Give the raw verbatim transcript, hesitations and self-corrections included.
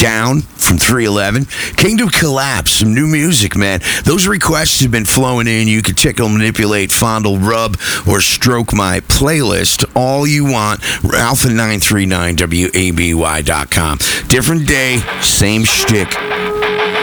Down from three eleven. Kingdom Collapse, some new music, man. Those requests have been flowing in. You can tickle, manipulate, fondle, rub, or stroke my playlist all you want. Alpha nine three nine W A B Y dot com. Different day, same shtick.